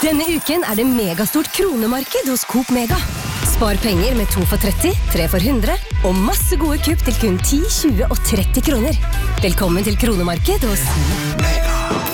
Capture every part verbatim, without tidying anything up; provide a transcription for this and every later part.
Denne uken er det megastort kronemarked hos Coop Mega. Spar penger med to for tretti, tre for hundre, og masse gode kupp til kun ti, tjue og tretti kroner. Velkommen til kronemarked hos Mega.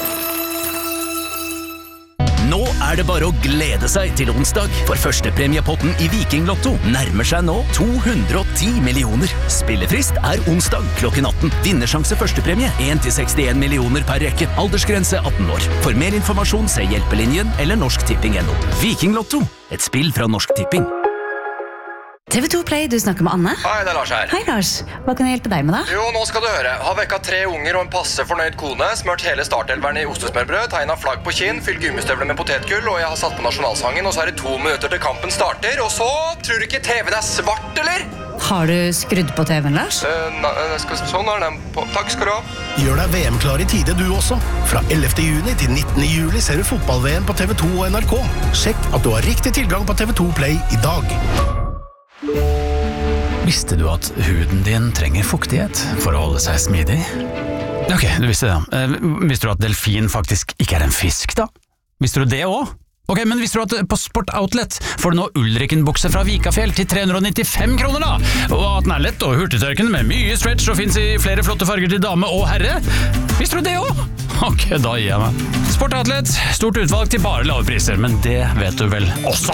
Nå er det bare å glede seg til onsdag, for førstepremiepotten i Viking Lotto nærmer seg nå to hundre og ti millioner. Spillefrist er onsdag klokken atten. Vinnersjanse førstepremie en til sekstien millioner per rekke. Aldersgrense atten år. For mer informasjon se Hjelpelinjen eller Norsk Tipping punktum no. Viking Lotto, et spill fra Norsk Tipping. T V to Play, du snakker med Anne. Hei, det er Lars her. Hei Lars, hva kan jeg hjelpe deg med da? Jo, nå skal du høre. Har vekket tre unger og en passe fornøyd kone, smørt hele startelveren i ostesmørbrød, tegnet flagg på kinn, fylt gummistøvler med potetgull, og jeg har satt på nasjonalsangen, og så er det to minutter til kampen starter, og så tror du ikke T V-en er svart, eller? Har du skrudd på T V-en, Lars? Uh, na, skal, sånn er den på. Takk skal du ha. Gjør deg V M-klar i tide du også. Fra ellevte juni til nittende juli ser du fotball-V M på T V to og N R K. Sjekk at du har riktig tilgang på T V to Play i dag. Visste du at huden din trenger fuktighet for å holde seg smidig? Ok, du visste det. Eh, visste du at delfin faktisk ikke er en fisk, da? Visste du det også? Ok, men visste du at på Sport Outlet får du nå Ulriken-bukse fra Vikafjell til tre hundre og nittifem kroner, da? Og at den er lett og hurtigtørkende med mye stretch og finnes i flere flotte farger til dame og herre? Visste du det også? Ok, da gir jeg meg. Sport Outlet, stort utvalg til bare lave priser, men det vet du vel også?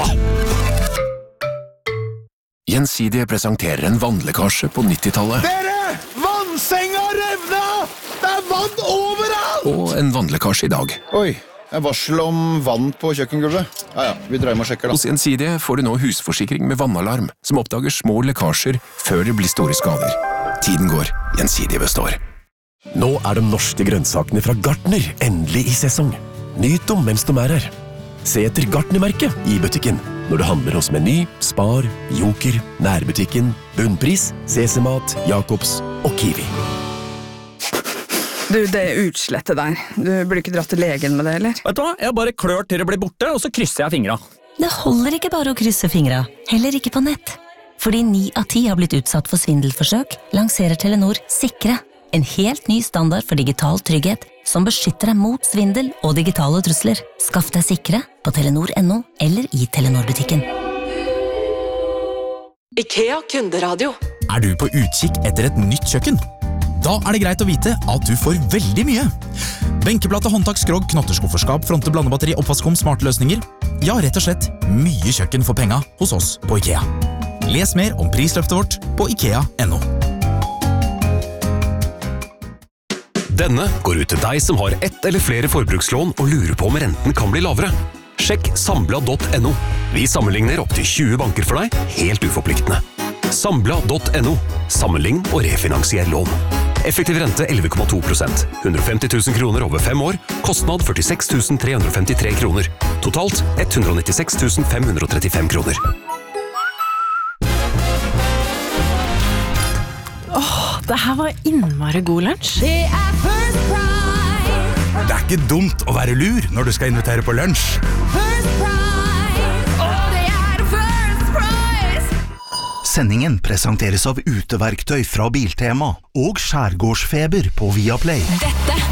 Gjensidige presenterer en vannlekkasje på nittitallet. Dere! Vannsenga revna! Det er vann overalt! Og en vannlekkasje i dag. Oi, jeg varsel om vann på kjøkkengulvet. Ja, ja, vi dreier med og sjekker da. Hos Gjensidige får du nå husforsikring med vannalarm, som oppdager små lekkasjer før det blir store skader. Tiden går, Gjensidige består. Nå er de norske grønnsakene fra Gartner endelig i sesong. Nyt dem mens de er her. Se etter Gartner-merket i butikken. Når du handler hos Meny, Spar, Joker, Nærbutikken, Bunnpris, Sesemat, Jakobs og Kiwi. Du, det er utslettet der. Du burde ikke dratt til legen med det, eller? Vet du hva? Jeg bare klør til det blir borte, og så krysser jeg fingra. Det holder ikke bare å krysse fingra, heller ikke på nett. Fordi ni av ti har blitt utsatt for svindelforsøk, lanserer Telenor Sikre. En helt ny standard for digital trygghet som beskytter deg mot svindel og digitale trusler. Skaff deg Sikre på telenor punktum no eller i Telenor-butikken. IKEA kunderadio. Er du på utkikk etter et nytt kjøkken? Da er det greit å vite at du får veldig mye. Benkeplate, håndtak, skrog, knotterskufferskap, fronte, blandebatteri, oppvaskom, smarte løsninger. Ja, rett og slett mye kjøkken for penga hos oss på IKEA. Les mer om prisløftet vårt på ikea punktum no. Denne går ut til deg som har ett eller flere forbrukslån og lurer på om renten kan bli lavere. Sjekk sambla punktum no. Vi sammenligner opp til tjue banker for deg, helt uforpliktende. sambla punktum no. Sammenlign og refinansier lån. Effektiv rente elleve komma to prosent. hundre og femti tusen kroner over fem år. Kostnad førtiseks tusen tre hundre og femtitre kroner. Totalt ett hundre og nittiseks tusen fem hundre og trettifem kroner. Åh, det her var innmari god lunsj. Det er First Price. Det er ikke dumt å være lur når du skal invitere på lunsj. First Price. Og det er First Price. Sendingen presenteres av uteverktøy fra Biltema og Skjærgårdsfeber på Viaplay. Dette